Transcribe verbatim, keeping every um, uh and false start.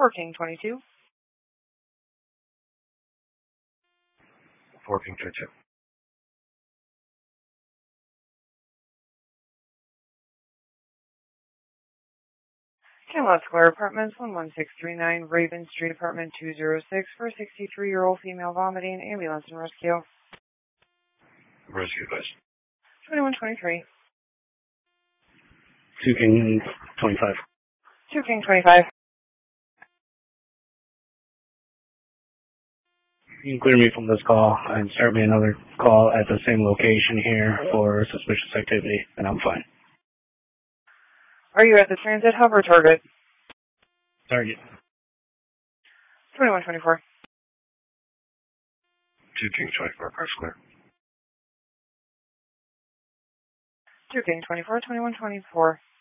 four King twenty-two. four King twenty-two. Camelot Square Apartments, one one six three nine, Raven Street, Apartment two oh six, for a sixty-three-year-old female vomiting, ambulance and rescue. Rescue, please. twenty-one twenty-three. two King twenty-five. two King twenty-five. You can clear me from this call and start me another call at the same location here for suspicious activity, and I'm fine. Are you at the transit hub or target? Target. twenty-one twenty-four. two King twenty-four, Park Square. two King twenty-four, twenty-one twenty-four.